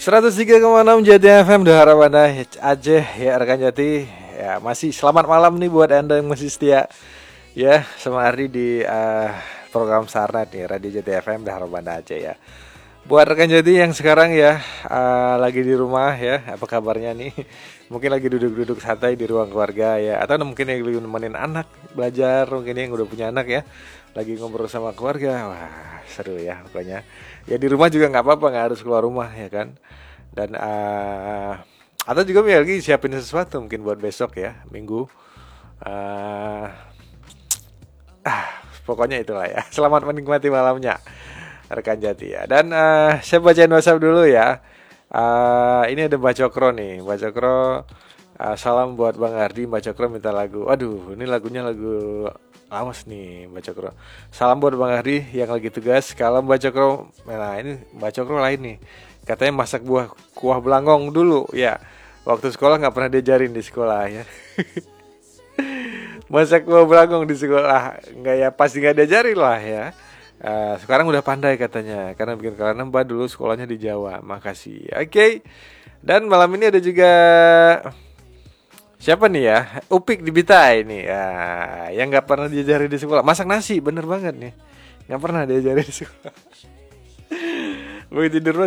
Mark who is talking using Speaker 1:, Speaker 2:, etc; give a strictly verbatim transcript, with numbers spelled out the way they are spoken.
Speaker 1: seratus tiga koma enam Jati F M Dahara Banda Aceh ya rekan Jati. Ya masih selamat malam nih buat Anda yang masih setia ya sama hari di uh, program Sarnet nih Radio Jati F M Dahara Banda Aceh ya. Buat rekan Jati yang sekarang ya uh, lagi di rumah ya, apa kabarnya nih? Mungkin lagi duduk-duduk santai di ruang keluarga ya, atau mungkin yang lagi nemenin anak belajar, mungkin yang udah punya anak ya, lagi ngobrol sama keluarga. Wah seru ya pokoknya. Ya di rumah juga nggak apa-apa, nggak harus keluar rumah ya kan. Dan uh, atau juga lagi siapin sesuatu mungkin buat besok ya, minggu. Uh, ah pokoknya itulah ya. Selamat menikmati malamnya rekan Jati ya. Dan uh, saya bacain WhatsApp dulu ya. Uh, ini ada Mbak Cokro nih. Mbak Cokro uh, salam buat Bang Ardi. Mbak Cokro minta lagu. Aduh, ini lagunya lagu lawas nih Mbak Cokro. Salam buat Bang Ardi yang lagi tugas. Kalau Mbak Cokro, nah ini Mbak Cokro lain nih. Katanya masak buah kuah belangong dulu ya. Waktu sekolah nggak pernah diajarin di sekolah ya. Masak kuah belangong di sekolah nggak ya, pasti nggak diajarin lah ya. Uh, sekarang udah pandai katanya karena bikin karena Mbak dulu sekolahnya di Jawa. Makasih. Oke. Okay. Dan malam ini ada juga siapa nih ya? Upik di Bitai nih. Ya, yang nggak pernah diajari di sekolah. Masak nasi, bener banget nih. Nggak pernah diajari di sekolah. Begitu tidur